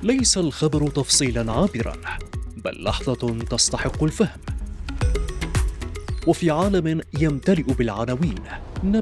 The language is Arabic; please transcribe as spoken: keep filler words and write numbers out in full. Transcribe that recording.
ليس الخبر تفصيلا عابرا، بل لحظة تستحق الفهم. وفي عالم يمتلئ بالعناوين